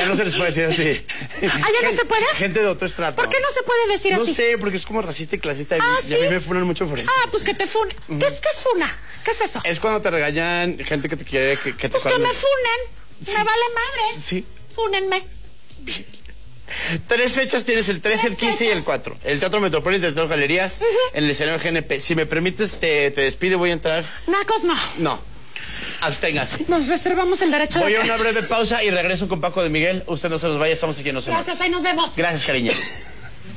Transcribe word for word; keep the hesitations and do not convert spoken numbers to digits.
Ya no se les puede decir así. ¿Ah, ya no se puede? Gente de otro estrato. ¿Por qué no se puede decir No así? No sé, porque es como racista y clasista. ¿Ah, y sí? a mí me funan mucho por eso. Ah, pues que te funen. Uh-huh. ¿Qué, es, ¿Qué es funa? ¿Qué es eso? Es cuando te regañan gente que te quiere, que, que te... Pues que me funen. Sí. Me vale madre. Sí. Fúnenme. Tres fechas tienes, el tres, el quince y el cuatro. El Teatro Metropolitano, el Teatro Galerías, uh-huh. en el escenario G N P. Si me permites, te, te despido, voy a entrar. Nacos, no. No. Absténgase. Nos reservamos el derecho voy de... Voy a una breve pausa y regreso con Paco de Miguel. Usted no se nos vaya, estamos aquí en Nos Gracias, ahí nos vemos. Gracias, cariño.